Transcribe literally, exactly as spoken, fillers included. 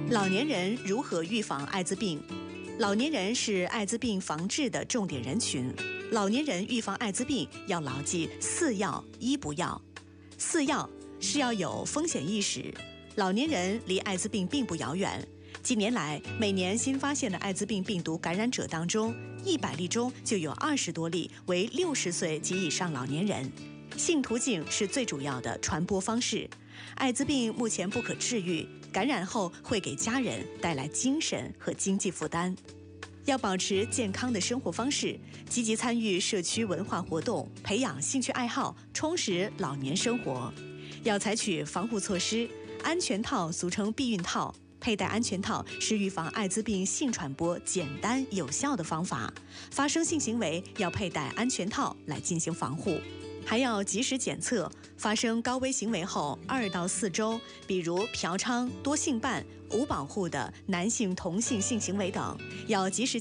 老年人如何预防艾滋病？老年人是艾滋病防治的重点人群。老年人预防艾滋病要牢记四要一不要。四要是要有风险意识。老年人离艾滋病并不遥远。近年来，每年新发现的艾滋病病毒感染者当中，一百例中就有二十多例为六十岁及以上老年人。性途径是最主要的传播方式。艾滋病目前不可治愈，感染后会给家人带来精神和经济负担。要保持健康的生活方式，积极参与社区文化活动，培养兴趣爱好，充实老年生活。要采取防护措施，安全套俗称避孕套，佩戴安全套是预防艾滋病性传播简单有效的方法。发生性行为要佩戴安全套来进行防护。还要及时检测，发生高危行为后二到四周，比如嫖娼、多性伴、无保护的男性同性性行为等，要及时